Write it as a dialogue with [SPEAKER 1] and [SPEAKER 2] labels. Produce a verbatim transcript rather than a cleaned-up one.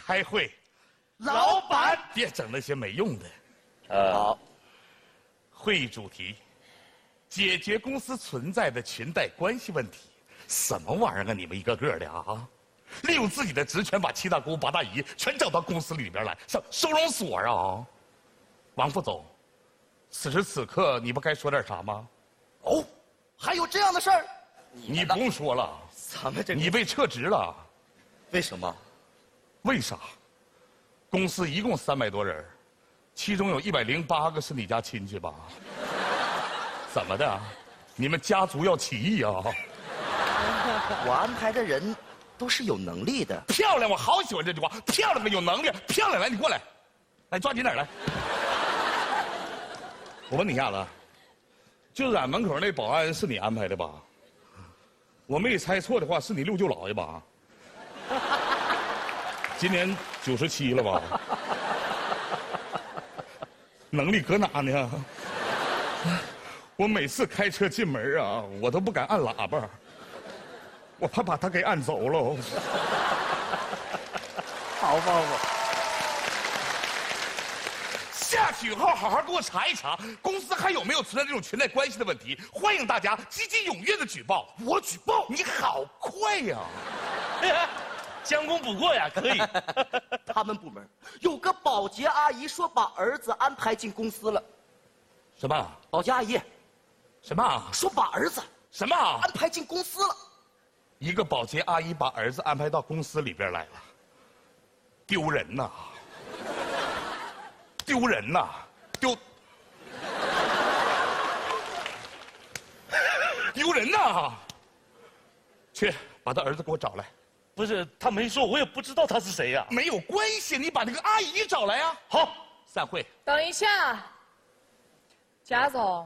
[SPEAKER 1] 开会。
[SPEAKER 2] 老板，
[SPEAKER 1] 别整那些没用的。
[SPEAKER 2] 呃，好。
[SPEAKER 1] 会议主题：解决公司存在的裙带关系问题。什么玩意儿啊！你们一个个的啊！利用自己的职权，把七大姑八大姨全整到公司里边来，上收容所啊！王副总，此时此刻你不该说点啥吗？
[SPEAKER 2] 哦，还有这样的事儿？
[SPEAKER 1] 你不用说了，
[SPEAKER 2] 咱们这
[SPEAKER 1] 你被撤职了。
[SPEAKER 2] 为什么？
[SPEAKER 1] 为啥？公司一共三百多人，其中有一百零八个是你家亲戚吧？怎么的？你们家族要起义啊？
[SPEAKER 2] 我安排的人都是有能力的。
[SPEAKER 1] 漂亮，我好喜欢这句话。漂亮的，有能力，漂亮，来，你过来，来，抓紧点来。我问你一下子，就俺门口那保安是你安排的吧？我没猜错的话，是你六舅姥爷吧？今年九十七了吧？能力搁哪呢？我每次开车进门啊，我都不敢按喇叭，我怕把他给按走了。
[SPEAKER 2] 好吧，我
[SPEAKER 1] 下去以后好好给我查一查，公司还有没有存在这种裙带关系的问题？欢迎大家积极踊跃的举报。我举报，你好快呀！
[SPEAKER 3] 将功补过呀，可以。
[SPEAKER 2] 他们部门有个保洁阿姨说把儿子安排进公司了。
[SPEAKER 1] 什么？
[SPEAKER 2] 保洁阿姨
[SPEAKER 1] 什么？
[SPEAKER 2] 说把儿子
[SPEAKER 1] 什么？
[SPEAKER 2] 安排进公司了。
[SPEAKER 1] 一个保洁阿姨把儿子安排到公司里边来了，丢人呐！丢人呐！丢丢人呐！去把他儿子给我找来。
[SPEAKER 3] 不是，他没说，我也不知道他是谁呀。
[SPEAKER 1] 没有关系，你把那个阿姨找来呀。
[SPEAKER 3] 好，
[SPEAKER 1] 散会。
[SPEAKER 4] 等一下，贾总。